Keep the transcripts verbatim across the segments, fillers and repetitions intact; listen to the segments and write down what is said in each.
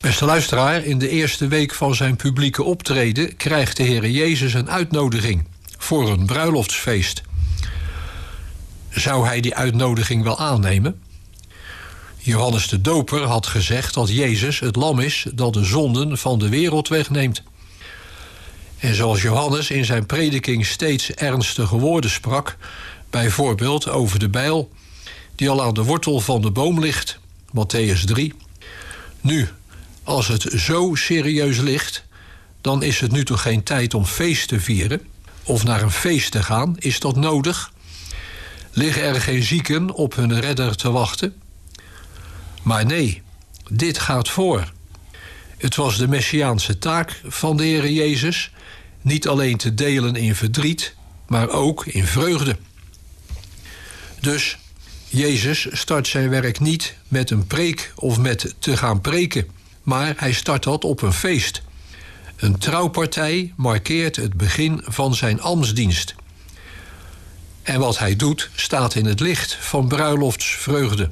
Beste luisteraar, in de eerste week van zijn publieke optreden krijgt de Heere Jezus een uitnodiging voor een bruiloftsfeest. Zou hij die uitnodiging wel aannemen? Johannes de Doper had gezegd dat Jezus het lam is dat de zonden van de wereld wegneemt. En zoals Johannes in zijn prediking steeds ernstige woorden sprak, bijvoorbeeld over de bijl die al aan de wortel van de boom ligt, Matthäus drie. Nu, als het zo serieus ligt, dan is het nu toch geen tijd om feest te vieren of naar een feest te gaan? Is dat nodig? Liggen er geen zieken op hun redder te wachten? Maar nee, dit gaat voor. Het was de messiaanse taak van de Heere Jezus niet alleen te delen in verdriet, maar ook in vreugde. Dus Jezus start zijn werk niet met een preek of met te gaan preken, maar hij start dat op een feest. Een trouwpartij markeert het begin van zijn ambtsdienst. En wat hij doet staat in het licht van bruiloftsvreugde.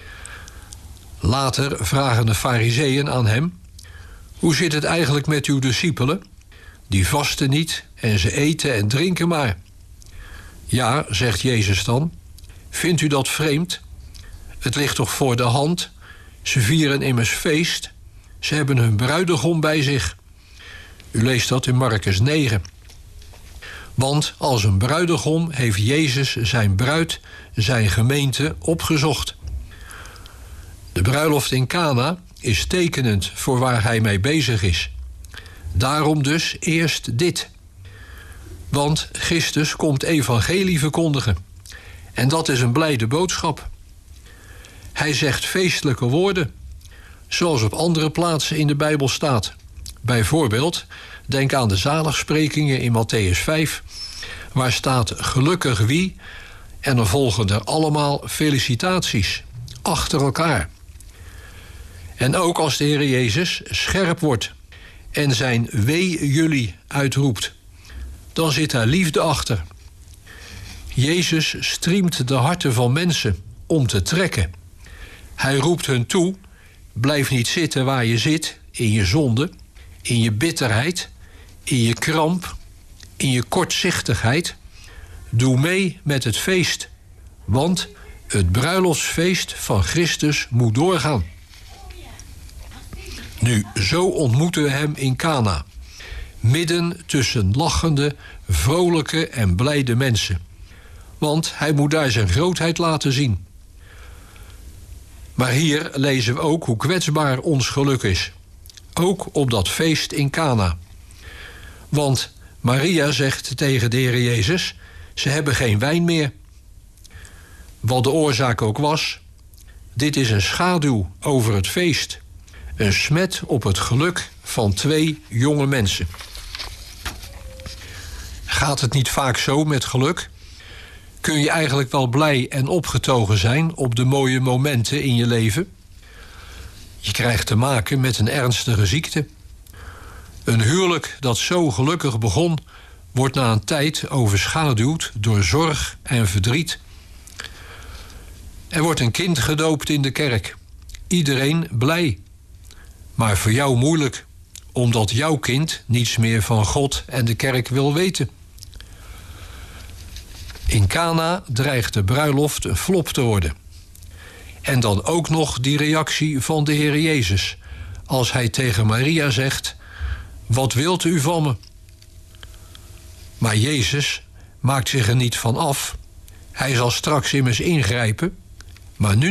Later vragen de farizeeën aan hem: hoe zit het eigenlijk met uw discipelen? Die vasten niet en ze eten en drinken maar. Ja, zegt Jezus dan, vindt u dat vreemd? Het ligt toch voor de hand? Ze vieren immers feest. Ze hebben hun bruidegom bij zich. U leest dat in Markus negen. Want als een bruidegom heeft Jezus zijn bruid, zijn gemeente, opgezocht. De bruiloft in Kana is tekenend voor waar hij mee bezig is. Daarom dus eerst dit. Want Christus komt evangelie verkondigen. En dat is een blijde boodschap. Hij zegt feestelijke woorden, zoals op andere plaatsen in de Bijbel staat. Bijvoorbeeld, denk aan de zaligsprekingen in Matthäus vijf... waar staat gelukkig wie, en er volgen er allemaal felicitaties, achter elkaar. En ook als de Heer Jezus scherp wordt en zijn wee jullie uitroept, dan zit daar liefde achter. Jezus striemt de harten van mensen om te trekken. Hij roept hun toe: blijf niet zitten waar je zit, in je zonde, in je bitterheid, in je kramp, in je kortzichtigheid. Doe mee met het feest, want het bruiloftsfeest van Christus moet doorgaan. Nu, zo ontmoeten we hem in Kana, midden tussen lachende, vrolijke en blijde mensen. Want hij moet daar zijn grootheid laten zien. Maar hier lezen we ook hoe kwetsbaar ons geluk is. Ook op dat feest in Kana. Want Maria zegt tegen de Heer Jezus: ze hebben geen wijn meer. Wat de oorzaak ook was, dit is een schaduw over het feest. Een smet op het geluk van twee jonge mensen. Gaat het niet vaak zo met geluk? Kun je eigenlijk wel blij en opgetogen zijn op de mooie momenten in je leven? Je krijgt te maken met een ernstige ziekte. Een huwelijk dat zo gelukkig begon, wordt na een tijd overschaduwd door zorg en verdriet. Er wordt een kind gedoopt in de kerk. Iedereen blij. Maar voor jou moeilijk, omdat jouw kind niets meer van God en de kerk wil weten. In Kana dreigt de bruiloft een flop te worden. En dan ook nog die reactie van de Heer Jezus, als hij tegen Maria zegt: wat wilt u van me? Maar Jezus maakt zich er niet van af. Hij zal straks immers ingrijpen, maar nu